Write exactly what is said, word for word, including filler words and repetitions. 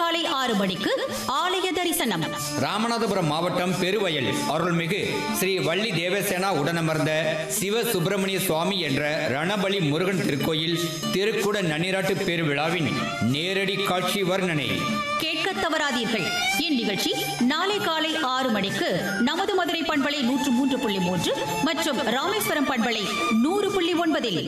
காலை ஆறு மணிக்கு ஆலய தரிசனம். ராமநாதபுரம் மாவட்டம் பெருவயல் அருள்மிகு ஸ்ரீ வள்ளி தேவசேனா உடனமர்ந்த சிவ சுப்பிரமணிய சுவாமி என்ற ரணபலி முருகன் திருக்கோயில் திருக்குட நன்னிராட்டு பெருவிழாவின் நேரடி காட்சி வர்ணனை கேட்க தவறாதீர்கள். இந்நிகழ்ச்சி நாளை காலை ஆறு மணிக்கு நமது மதுரை பண்பலை நூற்று மூன்று புள்ளி மூன்று மற்றும் ராமேஸ்வரம் பண்பலை நூறு புள்ளி ஒன்பதில்.